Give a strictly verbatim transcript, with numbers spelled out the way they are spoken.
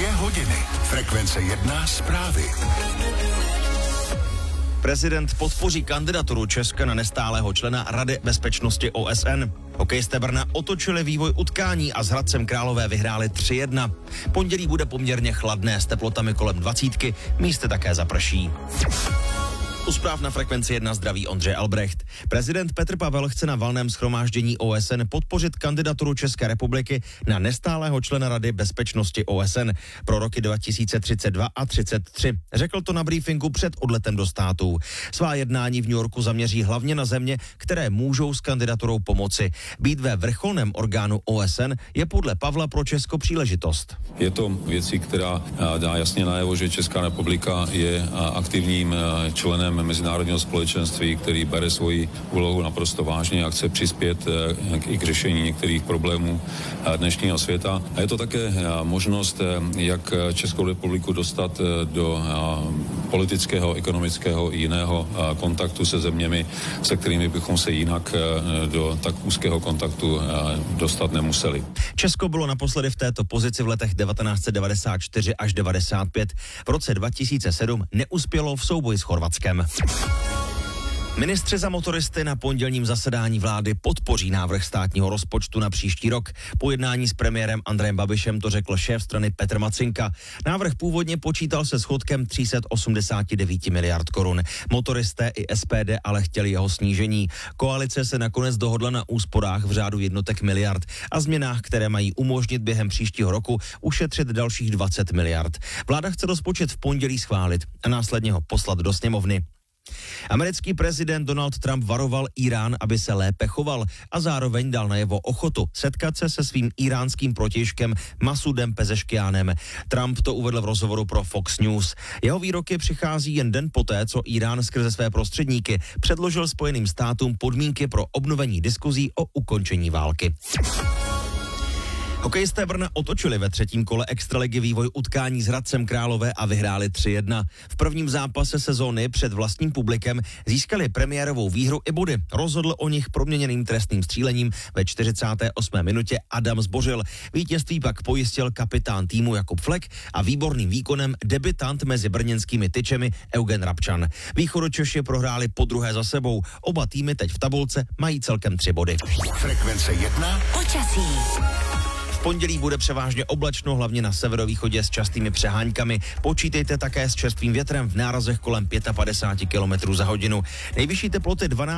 Dvě hodiny. Frekvence jedna zprávy. Prezident podpoří kandidaturu Česka na nestálého člena Rady bezpečnosti O S N. Hokejisté Brna otočili vývoj utkání a s Hradcem Králové vyhráli tři jedna. Pondělí bude poměrně chladné s teplotami kolem dvacítky, místy také zaprší. U zpráv na Frekvenci jedna zdraví Ondřej Albrecht. Prezident Petr Pavel chce na valném shromáždění O S N podpořit kandidaturu České republiky na nestálého člena Rady bezpečnosti O S N pro roky dva tisíce třicet dva a třicet tři. Řekl to na briefingu před odletem do států. Svá jednání v New Yorku zaměří hlavně na země, které můžou s kandidaturou pomoci. Být ve vrcholném orgánu O S N je podle Pavla pro Česko příležitost. Je to věcí, která dá jasně najevo, že Česká republika je aktivním členem mezinárodního společenství, který bere svoji úlohu naprosto vážně a chce přispět i k řešení některých problémů dnešního světa. A je to také možnost, jak Českou republiku dostat do politického, ekonomického i jiného kontaktu se zeměmi, se kterými bychom se jinak do tak úzkého kontaktu dostat nemuseli. Česko bylo naposledy v této pozici v letech devatenáct set devadesát čtyři až devadesát pět. V roce dva tisíce sedm neuspělo v souboji s Chorvatskem. Ministři za motoristy na pondělním zasedání vlády podpoří návrh státního rozpočtu na příští rok. Po jednání s premiérem Andrejem Babišem to řekl šéf strany Petr Macinka. Návrh původně počítal se schodkem tři sta osmdesát devět miliard korun. Motoristé i S P D ale chtěli jeho snížení. Koalice se nakonec dohodla na úsporách v řádu jednotek miliard a změnách, které mají umožnit během příštího roku ušetřit dalších dvacet miliard. Vláda chce rozpočet v pondělí schválit a následně ho poslat do sněmovny. Americký prezident Donald Trump varoval Írán, aby se lépe choval a zároveň dal najevo ochotu setkat se se svým íránským protějškem Masudem Pezeškiánem. Trump to uvedl v rozhovoru pro Fox News. Jeho výroky přichází jen den poté, co Írán skrze své prostředníky předložil Spojeným státům podmínky pro obnovení diskuzí o ukončení války. Hokejisté Brna otočili ve třetím kole extraligy vývoj utkání s Hradcem Králové a vyhráli tři jedna. V prvním zápase sezóny před vlastním publikem získali premiérovou výhru i body. Rozhodl o nich proměněným trestným střílením ve čtyřicáté osmé minutě Adam Zbořil. Vítězství pak pojistil kapitán týmu Jakub Flek a výborným výkonem debutant mezi brněnskými tyčemi Eugen Rabčan. Východočeši prohráli podruhé za sebou. Oba týmy teď v tabulce mají celkem tři body. Frekvence jedna. Počasí. V pondělí bude převážně oblačno, hlavně na severovýchodě s častými přeháňkami. Počítejte také s čerstvým větrem v nárazech kolem padesát pět kilometrů za hodinu. Nejvyšší teploty dvanáct